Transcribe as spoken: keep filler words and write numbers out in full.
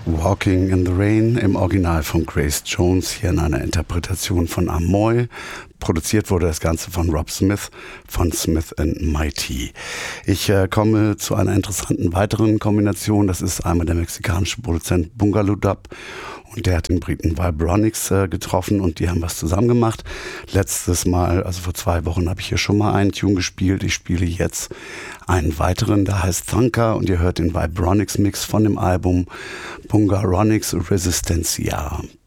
Walking in the Rain im Original von Grace Jones, hier in einer Interpretation von Amoy. Produziert wurde das Ganze von Rob Smith von Smith and Mighty. Ich äh, komme zu einer interessanten weiteren Kombination. Das ist einmal der mexikanische Produzent Boogaloo Dub und der hat den Briten Vibronics äh, getroffen und die haben was zusammen gemacht. Letztes Mal, also vor zwei Wochen, habe ich hier schon mal einen Tune gespielt. Ich spiele jetzt einen weiteren, der heißt Thunker und ihr hört den Vibronics Mix von dem Album Bungaronics Resistencia.